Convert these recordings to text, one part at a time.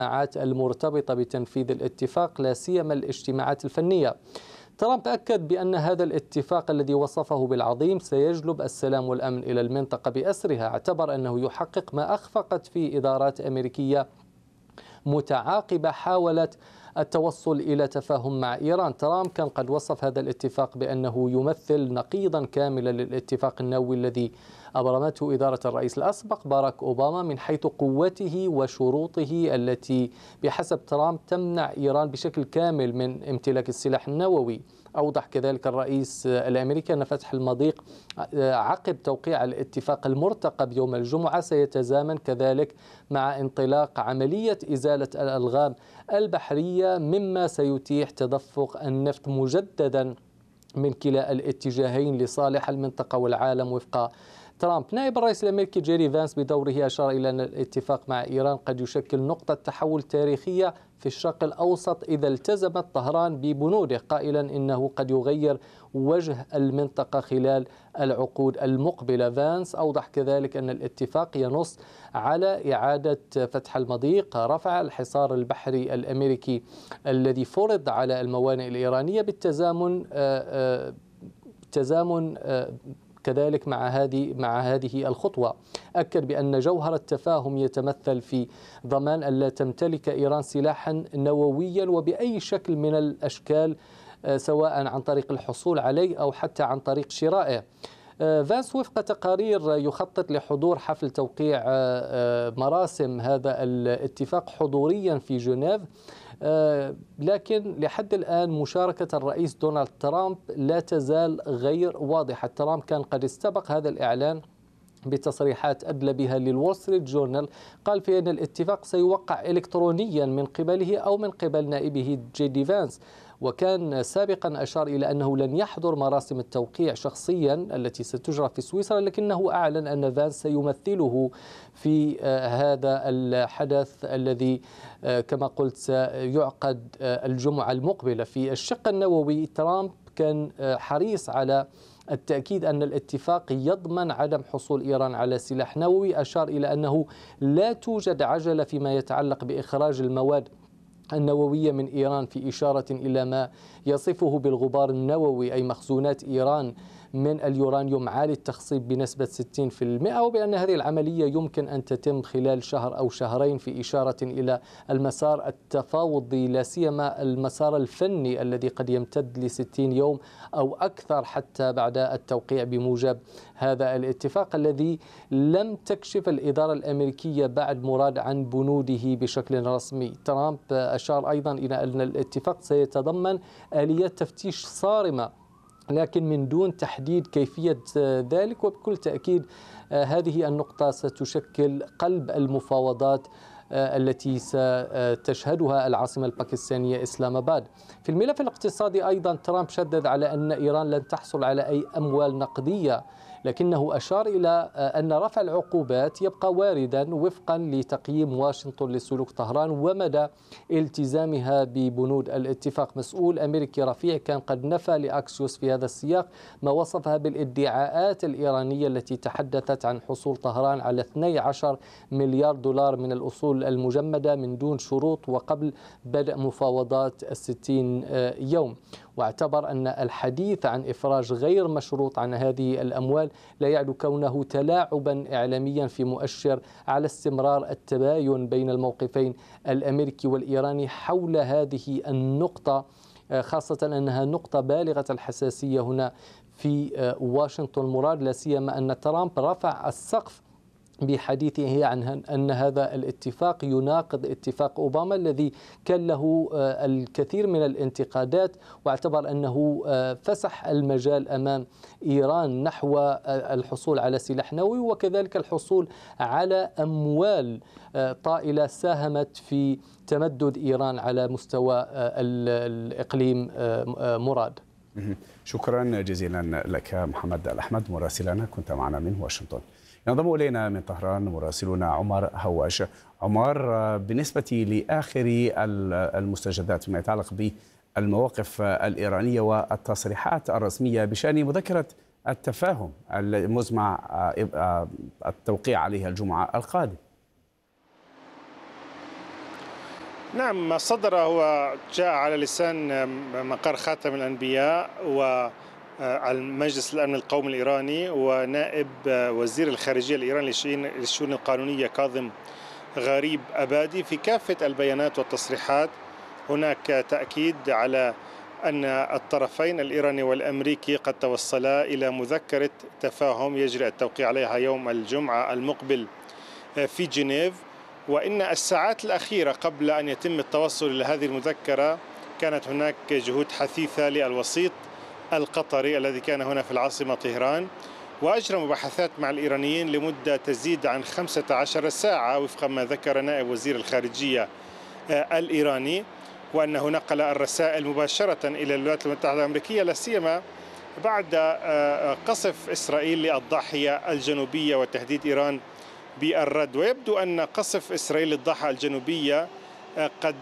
الاجتماعات المرتبطة بتنفيذ الاتفاق، لا سيما الاجتماعات الفنية. ترامب أكد بأن هذا الاتفاق الذي وصفه بالعظيم سيجلب السلام والأمن إلى المنطقة بأسرها. اعتبر أنه يحقق ما أخفقت فيه إدارات أمريكية متعاقبة حاولت التوصل إلى تفاهم مع إيران. ترامب كان قد وصف هذا الاتفاق بأنه يمثل نقيضا كاملا للاتفاق النووي الذي أبرمته إدارة الرئيس الأسبق باراك أوباما من حيث قوته وشروطه التي بحسب ترامب تمنع إيران بشكل كامل من امتلاك السلاح النووي. أوضح كذلك الرئيس الأمريكي أن فتح المضيق عقب توقيع الاتفاق المرتقب يوم الجمعة سيتزامن كذلك مع انطلاق عملية إزالة الألغام البحرية، مما سيتيح تدفق النفط مجددا من كلا الاتجاهين لصالح المنطقة والعالم وفق ترامب. نائب الرئيس الأمريكي جيري فانس بدوره أشار إلى أن الاتفاق مع إيران قد يشكل نقطة تحول تاريخية في الشرق الأوسط إذا التزمت طهران ببنوده، قائلا إنه قد يغير وجه المنطقة خلال العقود المقبلة. فانس أوضح كذلك أن الاتفاق ينص على إعادة فتح المضيق، رفع الحصار البحري الأمريكي الذي فرض على الموانئ الإيرانية بالتزامن كذلك مع هذه الخطوة. أكد بأن جوهر التفاهم يتمثل في ضمان ألا تمتلك إيران سلاحا نوويا وبأي شكل من الأشكال، سواء عن طريق الحصول عليه أو حتى عن طريق شرائه. فانس وفق تقارير يخطط لحضور حفل توقيع مراسم هذا الاتفاق حضوريا في جنيف، لكن لحد الآن مشاركة الرئيس دونالد ترامب لا تزال غير واضحة. ترامب كان قد استبق هذا الإعلان بتصريحات أدلى بها للول ستريت جورنال، قال في أن الاتفاق سيوقع إلكترونيا من قبله أو من قبل نائبه جي دي فانس، وكان سابقا أشار إلى أنه لن يحضر مراسم التوقيع شخصيا التي ستجرى في سويسرا، لكنه أعلن أن فانس سيمثله في هذا الحدث الذي كما قلت سيعقد الجمعة المقبلة. في الشق النووي ترامب كان حريص على التأكيد أن الاتفاق يضمن عدم حصول إيران على سلاح نووي. أشار إلى أنه لا توجد عجلة فيما يتعلق بإخراج المواد النووية من إيران، في إشارة إلى ما يصفه بالغبار النووي، أي مخزونات إيران من اليورانيوم عالي التخصيب بنسبة 60%، وبأن هذه العملية يمكن أن تتم خلال شهر أو شهرين، في إشارة إلى المسار التفاوضي لا سيما المسار الفني الذي قد يمتد ل60 يوم أو أكثر حتى بعد التوقيع بموجب هذا الاتفاق الذي لم تكشف الإدارة الأمريكية بعد مراد عن بنوده بشكل رسمي. ترامب أشار أيضا إلى أن الاتفاق سيتضمن آليات تفتيش صارمة، لكن من دون تحديد كيفية ذلك، وبكل تأكيد هذه النقطة ستشكل قلب المفاوضات التي ستشهدها العاصمة الباكستانية إسلام آباد. في الملف الاقتصادي أيضا ترامب شدد على أن إيران لن تحصل على أي أموال نقدية، لكنه أشار إلى أن رفع العقوبات يبقى واردا وفقا لتقييم واشنطن لسلوك طهران ومدى التزامها ببنود الاتفاق. مسؤول أمريكي رفيع كان قد نفى لأكسيوس في هذا السياق ما وصفها بالادعاءات الإيرانية التي تحدثت عن حصول طهران على 12 مليار دولار من الأصول المجمدة من دون شروط وقبل بدء مفاوضات 60 يوم. واعتبر أن الحديث عن إفراج غير مشروط عن هذه الأموال لا يعد كونه تلاعبا إعلاميا في مؤشر على استمرار التباين بين الموقفين الأمريكي والإيراني حول هذه النقطة، خاصة أنها نقطة بالغة الحساسية هنا في واشنطن. مراد لا سيما أن ترامب رفع السقف بحديثه عن أن هذا الاتفاق يناقض اتفاق أوباما الذي كان له الكثير من الانتقادات، واعتبر أنه فسح المجال أمام إيران نحو الحصول على سلاح نووي وكذلك الحصول على أموال طائلة ساهمت في تمدد إيران على مستوى الإقليم. مراد، شكرا جزيلا لك محمد الأحمد مراسلنا كنت معنا من واشنطن. ينضم إلينا من طهران مراسلنا عمر هواش. عمر، بالنسبة لآخر المستجدات فيما يتعلق بالمواقف الإيرانية والتصريحات الرسمية بشأن مذكرة التفاهم المزمع التوقيع عليها الجمعة القادم. نعم، ما صدر هو جاء على لسان مقر خاتم الأنبياء والمجلس الأمن القومي الإيراني ونائب وزير الخارجية الإيراني للشؤون القانونية كاظم غريب أبادي. في كافة البيانات والتصريحات هناك تأكيد على أن الطرفين الإيراني والأمريكي قد توصلا إلى مذكرة تفاهم يجري التوقيع عليها يوم الجمعة المقبل في جنيف، وإن الساعات الأخيرة قبل أن يتم التوصل إلى هذه المذكرة كانت هناك جهود حثيثة للوسيط القطري الذي كان هنا في العاصمة طهران، وأجرى مباحثات مع الإيرانيين لمدة تزيد عن 15 ساعة وفق ما ذكر نائب وزير الخارجية الإيراني، وأنه نقل الرسائل مباشرة إلى الولايات المتحدة الأمريكية، لا سيما بعد قصف إسرائيل للضاحية الجنوبية وتهديد إيران بالرد. ويبدو أن قصف إسرائيل للضاحية الجنوبية قد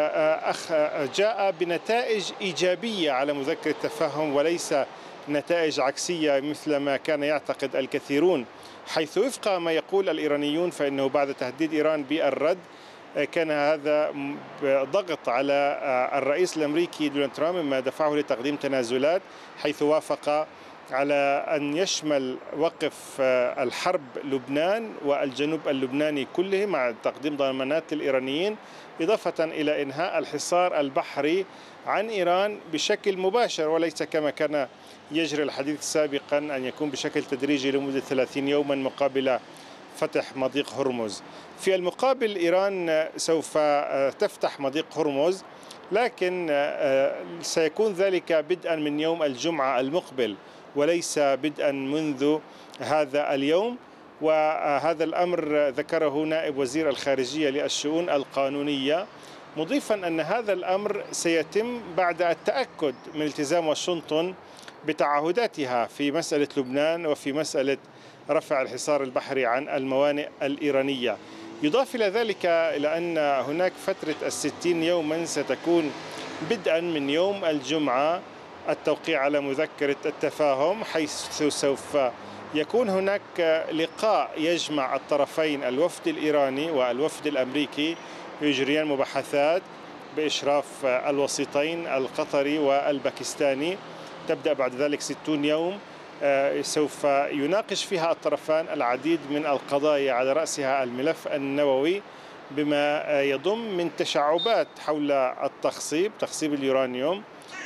جاء بنتائج إيجابية على مذكرة التفاهم وليس نتائج عكسية مثل ما كان يعتقد الكثيرون، حيث وفق ما يقول الإيرانيون فإنه بعد تهديد إيران بالرد كان هذا ضغط على الرئيس الأمريكي دونالد ترامب مما دفعه لتقديم تنازلات، حيث وافق على أن يشمل وقف الحرب لبنان والجنوب اللبناني كله مع تقديم ضمانات للإيرانيين، إضافة إلى إنهاء الحصار البحري عن إيران بشكل مباشر وليس كما كان يجري الحديث سابقا أن يكون بشكل تدريجي لمدة 30 يوما مقابل فتح مضيق هرمز. في المقابل إيران سوف تفتح مضيق هرمز، لكن سيكون ذلك بدءا من يوم الجمعة المقبل وليس بدءا منذ هذا اليوم، وهذا الأمر ذكره نائب وزير الخارجية للشؤون القانونية، مضيفا أن هذا الأمر سيتم بعد التأكد من التزام واشنطن بتعهداتها في مسألة لبنان وفي مسألة رفع الحصار البحري عن الموانئ الإيرانية. يضاف إلى ذلك إلى أن هناك فترة 60 يوما ستكون بدءا من يوم الجمعة التوقيع على مذكرة التفاهم، حيث سوف يكون هناك لقاء يجمع الطرفين الوفد الإيراني والوفد الأمريكي يجريان مباحثات بإشراف الوسيطين القطري والباكستاني، تبدأ بعد ذلك 60 يوم سوف يناقش فيها الطرفان العديد من القضايا على رأسها الملف النووي بما يضم من تشعبات حول تخصيب اليورانيوم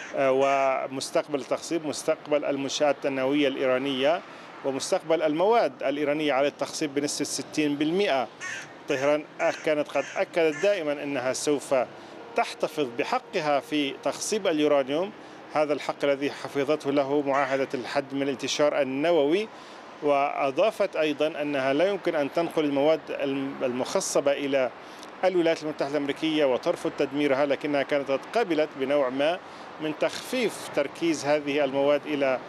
ومستقبل التخصيب، مستقبل المنشآت النووية الإيرانية، ومستقبل المواد الإيرانية على التخصيب بنسبة 60%. طهران كانت قد أكدت دائما أنها سوف تحتفظ بحقها في تخصيب اليورانيوم، هذا الحق الذي حفظته له معاهدة الحد من الانتشار النووي، وأضافت أيضا أنها لا يمكن أن تنقل المواد المخصبة إلى الولايات المتحدة الأمريكية وترفض تدميرها، لكنها كانت قد قبلت بنوع ما من تخفيف تركيز هذه المواد إلى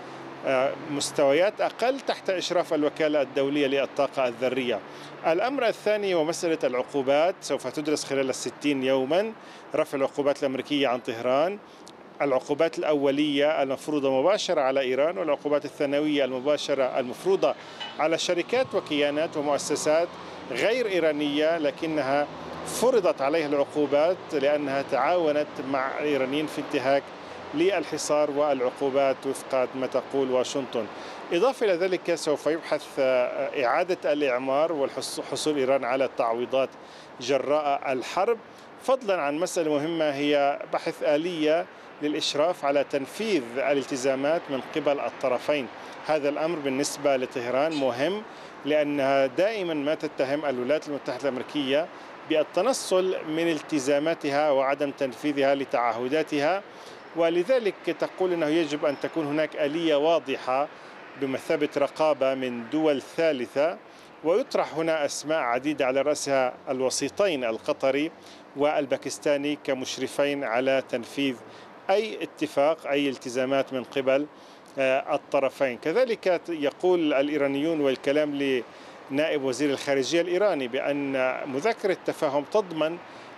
مستويات أقل تحت إشراف الوكالة الدولية للطاقة الذرية. الأمر الثاني ومسألة العقوبات سوف تدرس خلال 60 يوما، رفع العقوبات الأمريكية عن طهران، العقوبات الأولية المفروضة مباشرة على إيران، والعقوبات الثانوية المباشرة المفروضة على شركات وكيانات ومؤسسات غير إيرانية لكنها فرضت عليها العقوبات لأنها تعاونت مع الإيرانيين في انتهاك للحصار والعقوبات وفق ما تقول واشنطن. إضافة إلى ذلك سوف يبحث إعادة الإعمار والحصول إيران على التعويضات جراء الحرب، فضلا عن مسألة مهمة هي بحث آلية للإشراف على تنفيذ الالتزامات من قبل الطرفين. هذا الأمر بالنسبة لطهران مهم لأنها دائما ما تتهم الولايات المتحدة الأمريكية بالتنصل من التزاماتها وعدم تنفيذها لتعهداتها، ولذلك تقول أنه يجب أن تكون هناك آلية واضحة بمثابة رقابة من دول ثالثة، ويطرح هنا أسماء عديدة على رأسها الوسيطين القطري والباكستاني كمشرفين على تنفيذ أي اتفاق أي التزامات من قبل الطرفين. كذلك يقول الإيرانيون والكلام لنائب وزير الخارجية الإيراني بأن مذكرة التفاهم تضمن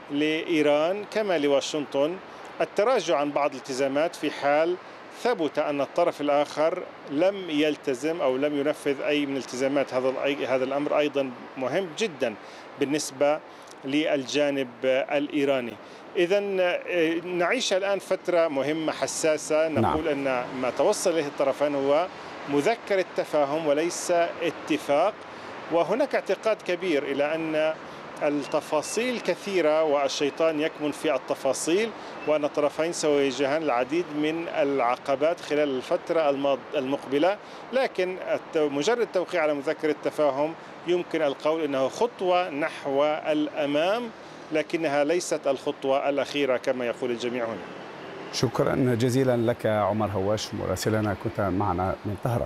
لإيران كما لواشنطن التراجع عن بعض الالتزامات في حال ثبت أن الطرف الآخر لم يلتزم أو لم ينفذ أي من الالتزامات. هذا الأمر أيضا مهم جدا بالنسبة للجانب الإيراني. إذا نعيش الآن فترة مهمة حساسة. نقول أن ما توصل إليه الطرفان هو مذكرة تفاهم وليس اتفاق، وهناك اعتقاد كبير إلى أن التفاصيل كثيرة والشيطان يكمن في التفاصيل، وأن الطرفين سيواجهان العديد من العقبات خلال الفترة المقبلة، لكن مجرد التوقيع على مذكرة تفاهم يمكن القول أنه خطوة نحو الأمام، لكنها ليست الخطوة الأخيرة كما يقول الجميع هنا. شكرا جزيلا لك عمر هواش مراسلنا، كنت معنا من طهران.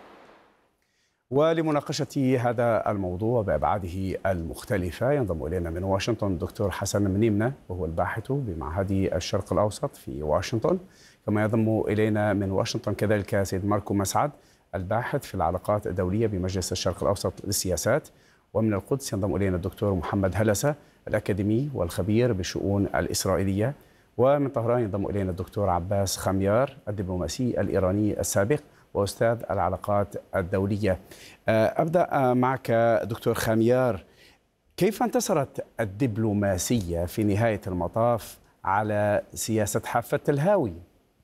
ولمناقشة هذا الموضوع بأبعاده المختلفة ينضم إلينا من واشنطن الدكتور حسن منيمنة، وهو الباحث بمعهد الشرق الأوسط في واشنطن. كما ينضم إلينا من واشنطن كذلك سيد ماركو مسعد، الباحث في العلاقات الدولية بمجلس الشرق الأوسط للسياسات. ومن القدس ينضم إلينا الدكتور محمد هلسة، الأكاديمي والخبير بالشؤون الإسرائيلية. ومن طهران ينضم إلينا الدكتور عباس خميار، الدبلوماسي الإيراني السابق وأستاذ العلاقات الدولية. أبدأ معك دكتور خميار، كيف انتصرت الدبلوماسية في نهاية المطاف على سياسة حافة الهاوي؟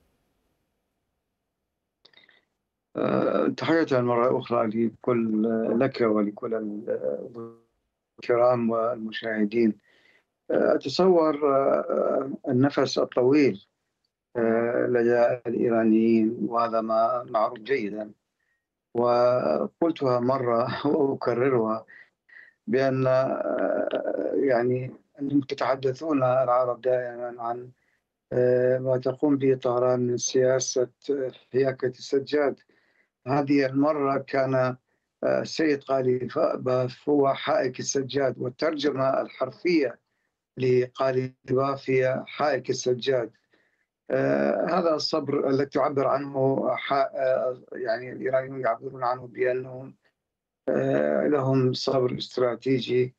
تحية مرة أخرى لك ولكل الكرام والمشاهدين. أتصور النفس الطويل لدى الإيرانيين، وهذا ما معروف جيدا، وقلتها مرة وأكررها بأن يعني أنتم تتحدثون العرب دائما عن ما تقوم به طهران من سياسة حياكة السجاد. هذه المرة كان السيد قاليباف هو حائك السجاد، والترجمة الحرفية لقاليباف هي حائك السجاد. هذا الصبر الذي تعبر عنه يعني الإيرانيون يعبرون عنه بأنهم لهم صبر استراتيجي،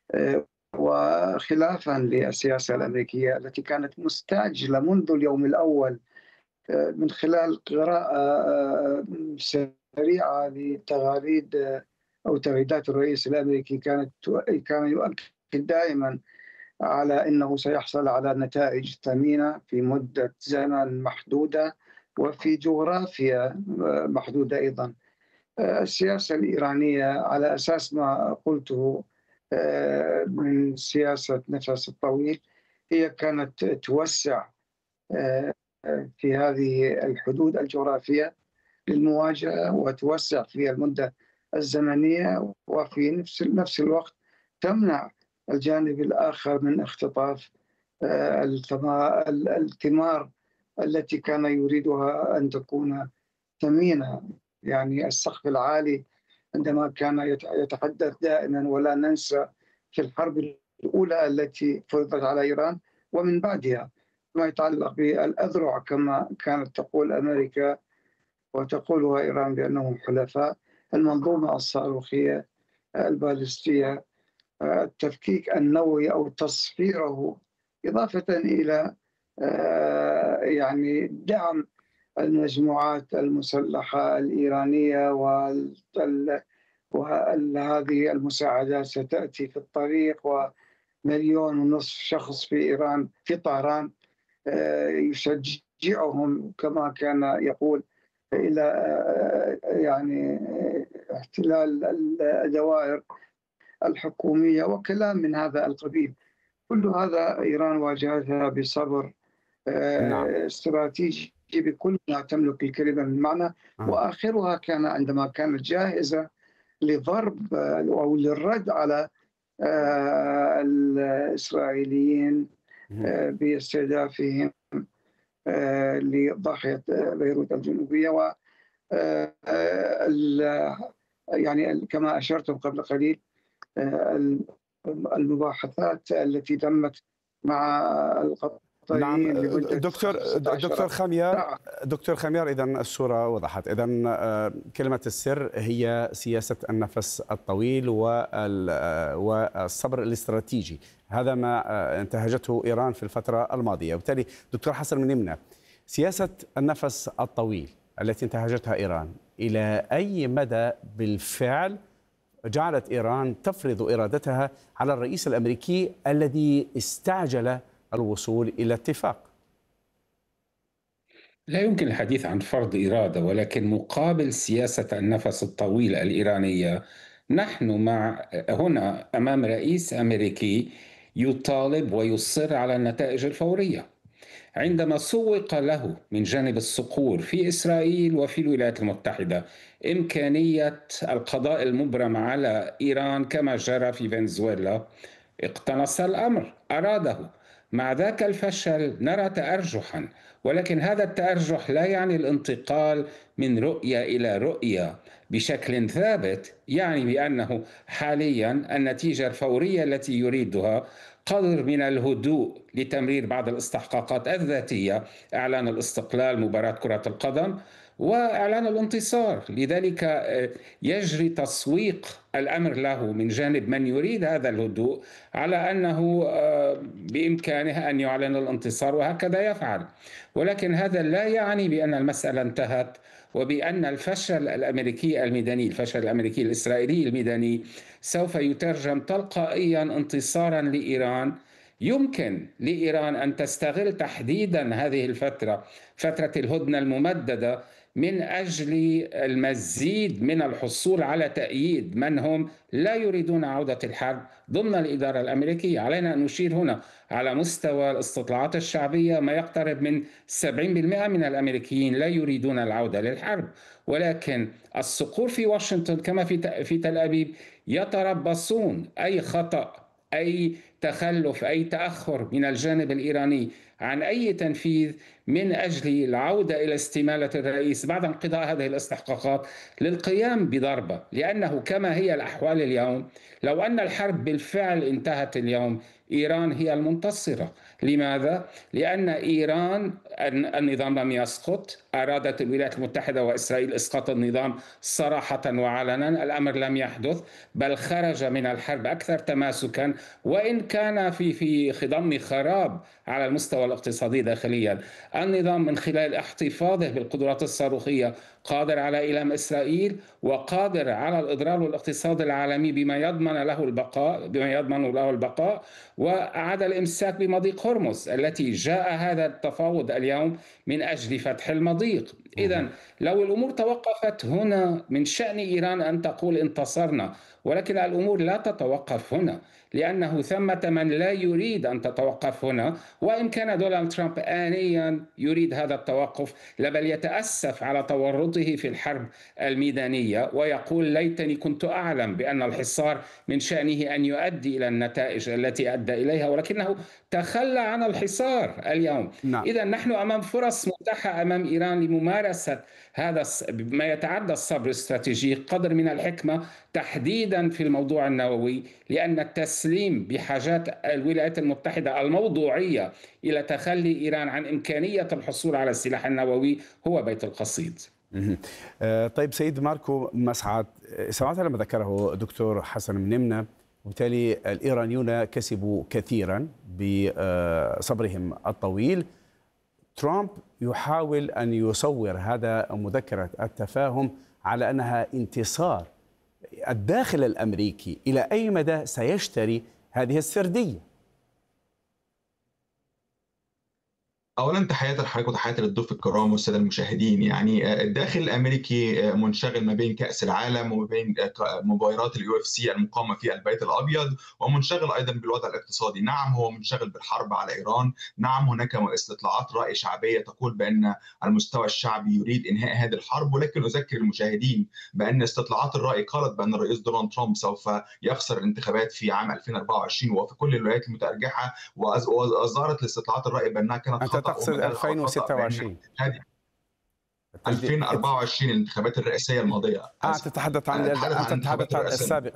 وخلافا للسياسة الأمريكية التي كانت مستعجلة منذ اليوم الأول من خلال قراءة سريعة لتغاريد أو تغريدات الرئيس الأمريكي. كان يؤكد دائما على أنه سيحصل على نتائج ثمينة في مدة زمن محدودة وفي جغرافيا محدودة أيضا. السياسة الإيرانية على أساس ما قلته من سياسة نفس الطويل، هي كانت توسع في هذه الحدود الجغرافية للمواجهة، وتوسع في المدة الزمنية، وفي نفس الوقت تمنع الجانب الآخر من اختطاف الثمار التي كان يريدها أن تكون ثمينة. يعني السقف العالي عندما كان يتحدث دائما، ولا ننسى في الحرب الأولى التي فرضت على إيران ومن بعدها ما يتعلق بالأذرع كما كانت تقول أمريكا وتقولها إيران بأنهم حلفاء، المنظومة الصاروخية البالستية، التفكيك النووي أو تصفيره، إضافة إلى يعني دعم المجموعات المسلحة الإيرانية، وهذه المساعدات ستأتي في الطريق، و1.5 شخص في إيران في طهران يشجعهم كما كان يقول إلى يعني احتلال الدوائر الحكومية وكلام من هذا القبيل. كل هذا إيران واجهتها بصبر استراتيجي بكل ما تملك الكلمة من معنى، وآخرها كان عندما كانت جاهزة لضرب أو للرد على الإسرائيليين باستهدافهم لضاحية بيروت الجنوبية. و يعني كما أشرتم قبل قليل، المباحثات التي تمت مع نعم دكتور خميار، إذن الصورة وضحت. إذن كلمة السر هي سياسة النفس الطويل والصبر الاستراتيجي، هذا ما انتهجته إيران في الفترة الماضية. وبالتالي دكتور حسن منيمنة، سياسة النفس الطويل التي انتهجتها إيران إلى أي مدى بالفعل جعلت إيران تفرض إرادتها على الرئيس الأمريكي الذي استعجل الوصول إلى اتفاق؟ لا يمكن الحديث عن فرض إرادة، ولكن مقابل سياسة النفس الطويل الإيرانية نحن هنا أمام رئيس أمريكي يطالب ويصر على النتائج الفورية. عندما سوق له من جانب الصقور في إسرائيل وفي الولايات المتحدة إمكانية القضاء المبرم على إيران كما جرى في فنزويلا، اقتنص الأمر، أراده. مع ذاك الفشل نرى تأرجحا، ولكن هذا التأرجح لا يعني الانتقال من رؤية إلى رؤية بشكل ثابت. يعني بأنه حاليا النتيجة الفورية التي يريدها قدر من الهدوء لتمرير بعض الاستحقاقات الذاتية، إعلان الاستقلال، مباراة كرة القدم، وإعلان الانتصار. لذلك يجري تسويق الأمر له من جانب من يريد هذا الهدوء على أنه بإمكانه أن يعلن الانتصار، وهكذا يفعل. ولكن هذا لا يعني بأن المسألة انتهت، وبأن الفشل الأمريكي الميداني، الفشل الأمريكي الإسرائيلي الميداني سوف يترجم تلقائيا انتصارا لإيران. يمكن لإيران أن تستغل تحديدا هذه الفترة، فترة الهدنة الممددة، من أجل المزيد من الحصول على تأييد من هم لا يريدون عودة الحرب ضمن الإدارة الأمريكية. علينا أن نشير هنا على مستوى الاستطلاعات الشعبية ما يقترب من 70% من الأمريكيين لا يريدون العودة للحرب، ولكن الصقور في واشنطن كما في تل أبيب يتربصون أي خطأ، أي تخلف، أي تأخر من الجانب الإيراني عن أي تنفيذ من أجل العودة إلى استمالة الرئيس بعد انقضاء هذه الاستحقاقات للقيام بضربة. لأنه كما هي الأحوال اليوم، لو أن الحرب بالفعل انتهت اليوم، إيران هي المنتصرة. لماذا؟ لأن إيران النظام لم يسقط، أرادت الولايات المتحدة وإسرائيل إسقاط النظام صراحة وعلنا، الأمر لم يحدث، بل خرج من الحرب أكثر تماسكا، وإن كان في خضم خراب على المستوى الاقتصادي داخليا. النظام من خلال احتفاظه بالقدرات الصاروخية قادر على إيلام إسرائيل، وقادر على الإضرار بالاقتصاد العالمي بما يضمن له البقاء، وأعاد الإمساك بمضيق هرمز التي جاء هذا التفاوض اليوم من أجل فتح المضيق. إذن لو الأمور توقفت هنا من شأن إيران أن تقول انتصرنا، ولكن الأمور لا تتوقف هنا، لأنه ثمة من لا يريد أن تتوقف هنا. وإن كان دونالد ترامب آنيا يريد هذا التوقف، بل يتأسف على تورطه في الحرب الميدانية ويقول ليتني كنت أعلم بأن الحصار من شأنه أن يؤدي إلى النتائج التي أدى إليها، ولكنه تخلى عن الحصار اليوم. نعم. إذا نحن أمام فرص متاحة أمام إيران لممارسة هذا ما يتعدى الصبر الاستراتيجي، قدر من الحكمة تحديدا في الموضوع النووي، لأن التسليم بحاجات الولايات المتحدة الموضوعية إلى تخلي إيران عن إمكانية الحصول على السلاح النووي هو بيت القصيد. طيب سيد ماركو مسعد، سمعت لما ذكره دكتور حسن منمنة، وبالتالي الإيرانيون كسبوا كثيرا بصبرهم الطويل. ترامب يحاول أن يصور هذا مذكرة التفاهم على أنها انتصار. الداخل الأمريكي إلى أي مدى سيشتري هذه السردية؟ اولا تحياتي لحضرتك وتحياتي للضيوف الكرام والساده المشاهدين. يعني الداخل الامريكي منشغل ما بين كاس العالم وما بين مباريات UFC المقامه في البيت الابيض، ومنشغل ايضا بالوضع الاقتصادي. نعم هو منشغل بالحرب على ايران، نعم هناك استطلاعات راي شعبيه تقول بان المستوى الشعبي يريد انهاء هذه الحرب، ولكن اذكر المشاهدين بان استطلاعات الراي قالت بان الرئيس دونالد ترامب سوف يخسر الانتخابات في عام 2024 وفي كل الولايات المتارجحه، واظهرت الاستطلاعات الراي بانها كانت خطأ. تقصد 2026 هذه 2024 الانتخابات الرئاسيه الماضيه. تتحدث عن السابق.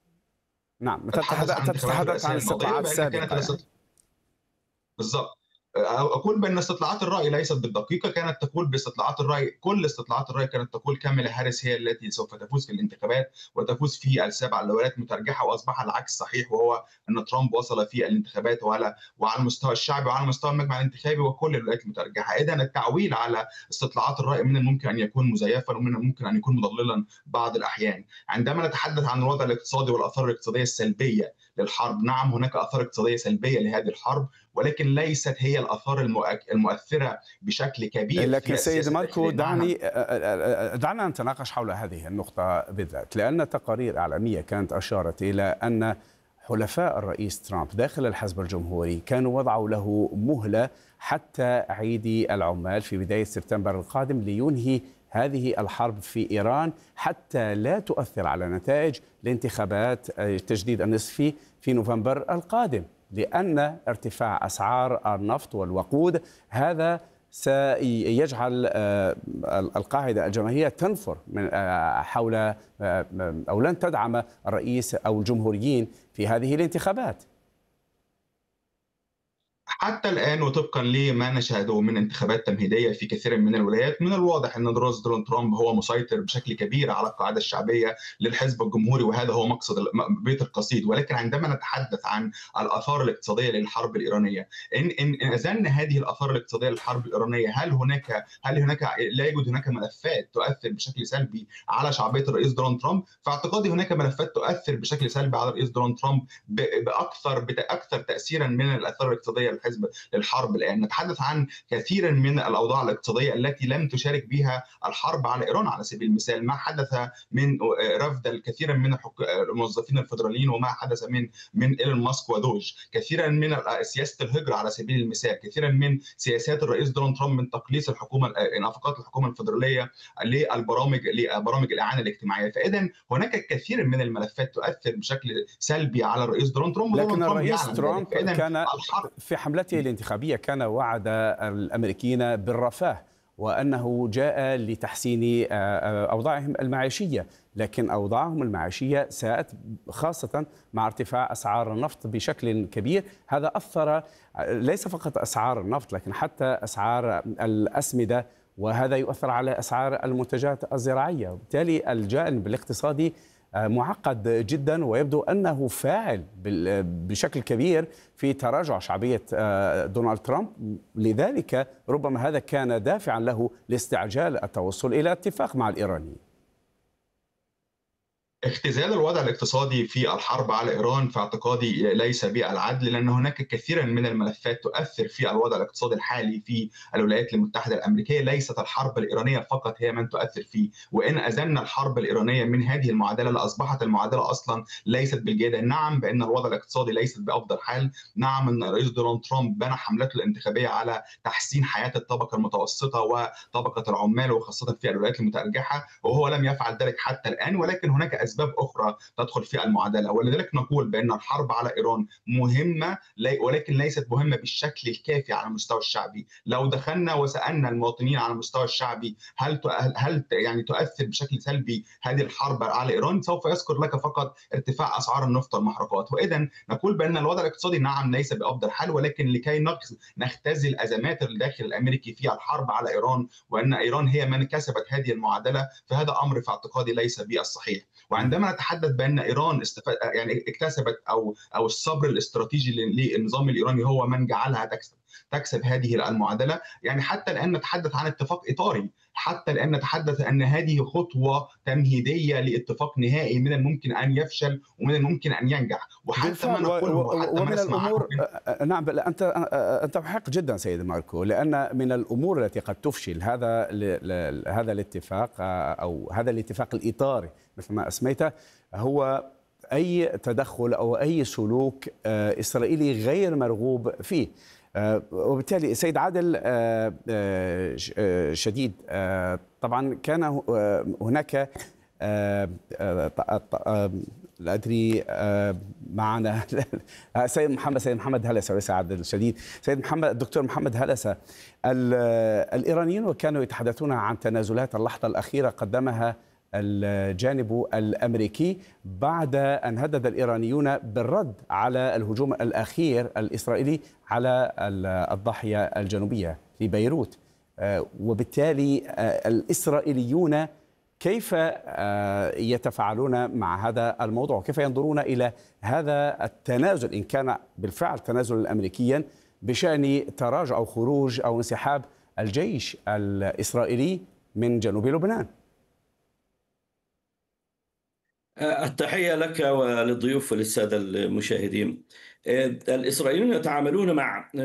نعم تتحدث عن الاستطلاعات السابقه. بالضبط. أقول بأن استطلاعات الرأي ليست بالدقيقة، كانت تقول باستطلاعات الرأي، كل استطلاعات الرأي كانت تقول كاميلا هاريس هي التي سوف تفوز في الانتخابات وتفوز في السابع الولايات المتأرجحة، وأصبح العكس صحيح، وهو أن ترامب وصل في الانتخابات وعلى المستوى الشعبي وعلى مستوى المجمع الانتخابي وكل الولايات المتأرجحة. إذا التعويل على استطلاعات الرأي من الممكن أن يكون مزيفا ومن الممكن أن يكون مضللا بعض الأحيان. عندما نتحدث عن الوضع الاقتصادي والآثار الاقتصادية السلبية للحرب، نعم هناك آثار اقتصادية سلبية لهذه الحرب، ولكن ليست هي الآثار المؤثرة بشكل كبير. لكن سيد ماركو، دعنا نتناقش حول هذه النقطة بالذات، لأن تقارير إعلامية كانت أشارت إلى أن حلفاء الرئيس ترامب داخل الحزب الجمهوري كانوا وضعوا له مهلة حتى عيد العمال في بداية سبتمبر القادم لينهي هذه الحرب في إيران حتى لا تؤثر على نتائج الانتخابات التجديد النصفي في نوفمبر القادم، لأن ارتفاع أسعار النفط والوقود هذا سيجعل القاعدة الجماهيرية تنفر من حول أو لن تدعم الرئيس أو الجمهوريين في هذه الانتخابات. حتى الآن وطبقا لما نشاهده من انتخابات تمهيدية في كثير من الولايات، من الواضح أن الرئيس دونالد ترامب هو مسيطر بشكل كبير على القاعدة الشعبية للحزب الجمهوري، وهذا هو مقصد بيت القصيد. ولكن عندما نتحدث عن الآثار الاقتصادية للحرب الإيرانية، إن أزلنا هذه الآثار الاقتصادية للحرب الإيرانية، هل هناك لا يوجد هناك ملفات تؤثر بشكل سلبي على شعبية الرئيس دونالد ترامب؟ فاعتقادي هناك ملفات تؤثر بشكل سلبي على الرئيس دونالد ترامب بأكثر تأثيرا من الآثار الاقتصادية للحرب. الآن نتحدث عن كثيرا من الأوضاع الاقتصادية التي لم تشارك بها الحرب على إيران. على سبيل المثال ما حدث من رفض الكثير من الموظفين الفيدراليين، وما حدث من إيلون ماسك ودوج، كثيرا من سياسة الهجرة على سبيل المثال، كثيرا من سياسات الرئيس دونالد ترامب من تقليص نفقات الحكومة الفيدرالية لبرامج الإعانة الاجتماعية. فإذا هناك كثير من الملفات تؤثر بشكل سلبي على الرئيس دونالد ترامب. لكن الرئيس ترامب كان في حملته الانتخابية كان وعد الأمريكيين بالرفاه وأنه جاء لتحسين أوضاعهم المعيشية، لكن أوضاعهم المعيشية ساءت خاصة مع ارتفاع أسعار النفط بشكل كبير. هذا أثر ليس فقط أسعار النفط لكن حتى أسعار الأسمدة، وهذا يؤثر على أسعار المنتجات الزراعية، وبالتالي الجانب الاقتصادي معقد جدا، ويبدو أنه فاعل بشكل كبير في تراجع شعبية دونالد ترامب. لذلك ربما هذا كان دافعا له لاستعجال التوصل إلى اتفاق مع الإيرانيين. اختزال الوضع الاقتصادي في الحرب على إيران في اعتقادي ليس بالعدل، لأن هناك كثيرا من الملفات تؤثر في الوضع الاقتصادي الحالي في الولايات المتحدة الأمريكية. ليست الحرب الإيرانية فقط هي من تؤثر فيه، وإن أزلنا الحرب الإيرانية من هذه المعادلة لأصبحت المعادلة أصلا ليست بالجيدة. نعم بأن الوضع الاقتصادي ليست بأفضل حال، نعم أن الرئيس دونالد ترامب بنى حملته الانتخابية على تحسين حياة الطبقة المتوسطة وطبقة العمال وخاصة في الولايات المتأرجحة، وهو لم يفعل ذلك حتى الآن. ولكن هناك أسباب أخرى تدخل في المعادلة، ولذلك نقول بأن الحرب على إيران مهمة، ولكن ليست مهمة بالشكل الكافي على المستوى الشعبي. لو دخلنا وسألنا المواطنين على المستوى الشعبي هل يعني تؤثر بشكل سلبي هذه الحرب على إيران، سوف يذكر لك فقط ارتفاع أسعار النفط والمحروقات. وإذا نقول بأن الوضع الاقتصادي نعم ليس بأفضل حال، ولكن لكي نختزل أزمات الداخل الأمريكي في الحرب على إيران، وأن إيران هي من كسبت هذه المعادلة، فهذا أمر في اعتقادي ليس بالصحيح. وعندما نتحدث بأن إيران اكتسبت أو الصبر الاستراتيجي للنظام الإيراني هو من جعلها تكسب هذه المعادلة، يعني حتى الآن نتحدث عن اتفاق إطاري، حتى الآن نتحدث أن هذه خطوة تمهيدية لاتفاق نهائي من الممكن أن يفشل ومن الممكن أن ينجح. وحتى ما نقوله ومن الأمور نعم أنت محق جدا سيد ماركو، لأن من الأمور التي قد تفشل هذا الاتفاق أو هذا الاتفاق الإطاري مثل ما أسميته هو أي تدخل أو أي سلوك إسرائيلي غير مرغوب فيه. وبالتالي سيد عادل شديد، طبعا كان هناك لا أدري معنا سيد محمد هلسة وليس عادل شديد، سيد محمد الدكتور محمد هلسة. الإيرانيين وكانوا يتحدثون عن تنازلات اللحظة الأخيرة قدمها الجانب الأمريكي بعد أن هدد الإيرانيون بالرد على الهجوم الأخير الإسرائيلي على الضاحية الجنوبية في بيروت. وبالتالي الإسرائيليون كيف يتفاعلون مع هذا الموضوع؟ كيف ينظرون إلى هذا التنازل إن كان بالفعل تنازلا أمريكيا بشأن تراجع أو خروج أو انسحاب الجيش الإسرائيلي من جنوب لبنان؟ التحية لك وللضيوف وللسادة المشاهدين. الإسرائيليون يتعاملون مع